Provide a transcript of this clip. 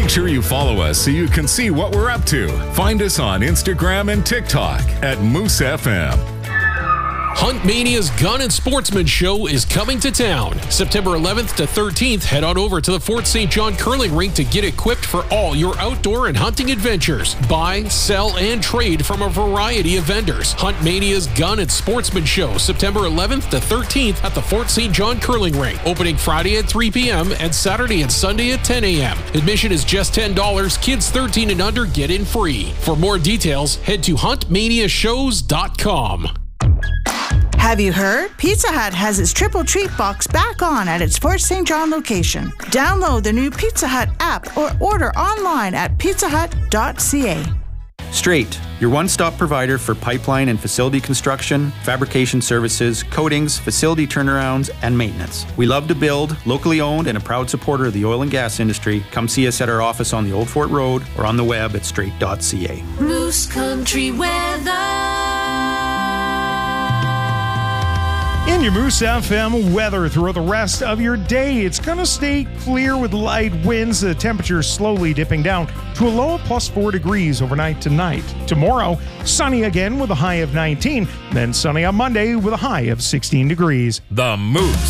Make sure you follow us so you can see what we're up to. Find us on Instagram and TikTok at Moose FM. Hunt Mania's Gun and Sportsman Show is coming to town. September 11th to 13th, head on over to the Fort St. John Curling Rink to get equipped for all your outdoor and hunting adventures. Buy, sell, and trade from a variety of vendors. Hunt Mania's Gun and Sportsman Show, September 11th to 13th at the Fort St. John Curling Rink. Opening Friday at 3 p.m. and Saturday and Sunday at 10 a.m. Admission is just $10. Kids 13 and under get in free. For more details, head to huntmaniashows.com. Have you heard? Pizza Hut has its Triple Treat Box back on at its Fort St. John location. Download the new Pizza Hut app or order online at pizzahut.ca. Straight, your one-stop provider for pipeline and facility construction, fabrication services, coatings, facility turnarounds, and maintenance. We love to build, locally owned, and a proud supporter of the oil and gas industry. Come see us at our office on the Old Fort Road or on the web at straight.ca. Moose Country weather. In your Moose FM weather throughout the rest of your day, it's going to stay clear with light winds. The temperature slowly dipping down to a low of +4 degrees overnight tonight. Tomorrow, sunny again with a high of 19. Then sunny on Monday with a high of 16 degrees. The Moose